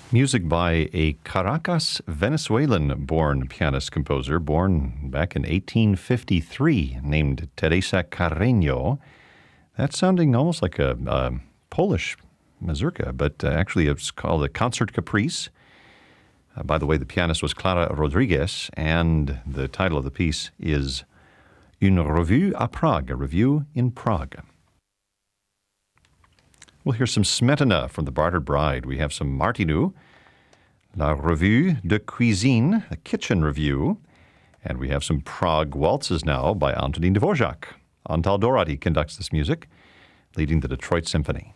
Music by a Caracas, Venezuelan-born pianist-composer born back in 1853 named Teresa Carreño. That's sounding almost like a Polish mazurka, but actually it's called a Concert Caprice. By the way, the pianist was Clara Rodriguez, and the title of the piece is Une Revue à Prague, a review in Prague. We'll hear some Smetana from The Bartered Bride. We have some Martinu, La Revue de Cuisine, a kitchen review. And we have some Prague waltzes now by Antonín Dvořák. Antal Dorady conducts this music, leading the Detroit Symphony.